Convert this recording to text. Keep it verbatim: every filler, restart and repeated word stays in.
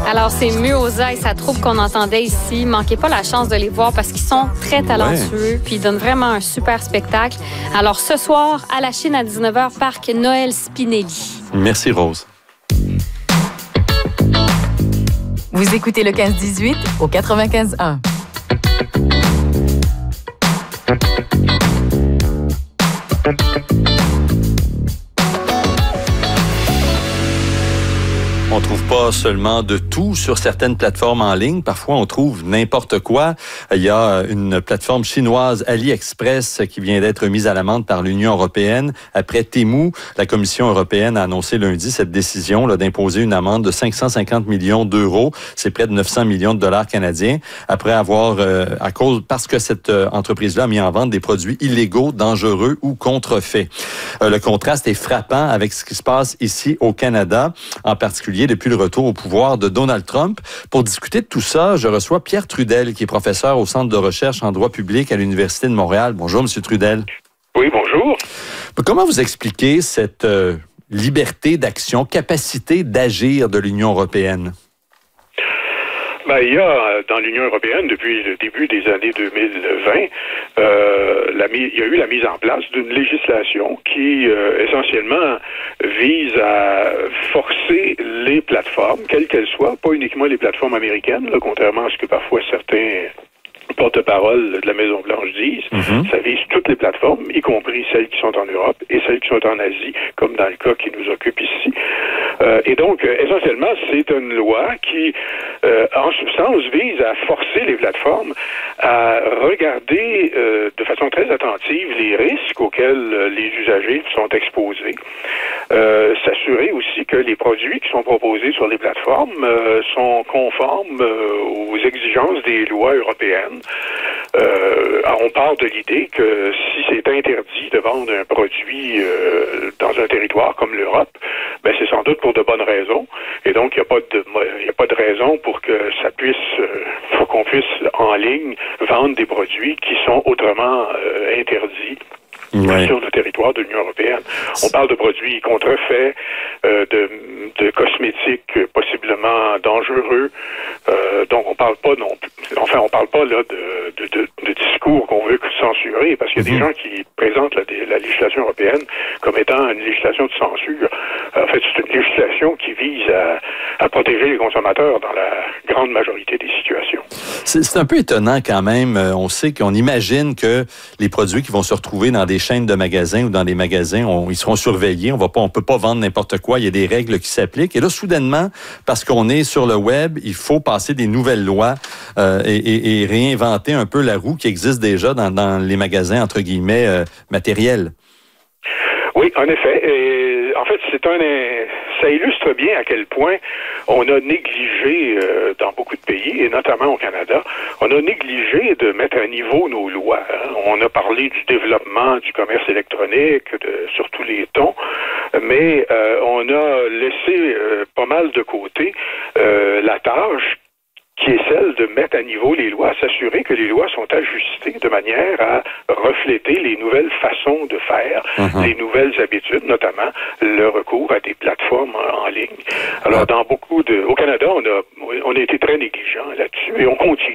Alors, c'est Muoza et sa troupe qu'on entendait ici. Manquez pas la chance de les voir parce qu'ils sont très talentueux ouais. puis ils donnent vraiment un super spectacle. Alors, ce soir, à la Chine à dix-neuf heures, parc Noël Spinelli. Merci, Rose. Vous écoutez le quinze dix-huit au quatre-vingt-quinze un. On trouve pas seulement de tout sur certaines plateformes en ligne. Parfois, on trouve n'importe quoi. Il y a une plateforme chinoise AliExpress qui vient d'être mise à l'amende par l'Union européenne. Après Temu, la Commission européenne a annoncé lundi cette décision là, d'imposer une amende de cinq cent cinquante millions d'euros. C'est près de neuf cents millions de dollars canadiens. Après avoir, euh, à cause, parce que cette euh, entreprise-là a mis en vente des produits illégaux, dangereux ou contrefaits. Euh, le contraste est frappant avec ce qui se passe ici au Canada, en particulier depuis le retour au pouvoir de Donald Trump. Pour discuter de tout ça, je reçois Pierre Trudel, qui est professeur au Centre de recherche en droit public à l'Université de Montréal. Bonjour, M. Trudel. Oui, bonjour. Comment vous expliquez cette euh, liberté d'action, capacité d'agir de l'Union européenne? Ben, il y a dans l'Union européenne, depuis le début des années deux mille vingt, euh, la, il y a eu la mise en place d'une législation qui, euh, essentiellement, vise à forcer les plateformes, quelles qu'elles soient, pas uniquement les plateformes américaines, là, contrairement à ce que parfois certains porte-parole de la Maison-Blanche disent, mm-hmm. ça vise toutes les plateformes, y compris celles qui sont en Europe et celles qui sont en Asie, comme dans le cas qui nous occupe ici. Euh, et donc, euh, essentiellement, c'est une loi qui, euh, en substance, vise à forcer les plateformes à regarder euh, de façon très attentive les risques auxquels euh, les usagers sont exposés. Euh, s'assurer aussi que les produits qui sont proposés sur les plateformes euh, sont conformes euh, aux exigences des lois européennes. Euh, on part de l'idée que si c'est interdit de vendre un produit euh, dans un territoire comme l'Europe, ben c'est sans doute pour de bonnes raisons. Et donc, il n'y a pas de, il n'y a pas de raison pour que ça puisse, euh, pour qu'on puisse en ligne vendre des produits qui sont autrement euh, interdits. Ouais. Sur le territoire de l'Union européenne. On parle de produits contrefaits, euh, de, de cosmétiques possiblement dangereux. Euh, donc, on parle pas non plus. Enfin, on parle pas là de, de, de, de discours qu'on veut censurer, parce qu'il y a mm-hmm. des gens qui présentent la, la législation européenne comme étant une législation de censure. En fait, c'est une législation qui vise à, à protéger les consommateurs dans la grande majorité des situations. C'est, c'est un peu étonnant quand même. On sait qu'on imagine que les produits qui vont se retrouver dans des chaînes de magasins ou dans des magasins, on, ils seront surveillés. On va pas, on peut pas vendre n'importe quoi. Il y a des règles qui s'appliquent. Et là, soudainement, parce qu'on est sur le web, il faut passer des nouvelles lois euh, et, et, et réinventer un peu la roue qui existe déjà dans, dans les magasins, entre guillemets, euh, matériels. Oui, en effet. Et, en fait, c'est un, ça illustre bien à quel point on a négligé euh, dans beaucoup de pays, et notamment au Canada, on a négligé de mettre à niveau nos lois. Hein. On a parlé du développement du commerce électronique de, sur tous les tons, mais euh, on a laissé euh, pas mal de côté euh, la tâche qui est celle de mettre à niveau les lois, s'assurer que les lois sont ajustées de manière à refléter les nouvelles façons de faire, uh-huh. les nouvelles habitudes, notamment le recours à des plateformes en, en ligne. Alors, uh-huh. dans beaucoup de... Au Canada, on a, on a été très négligents là-dessus et on continue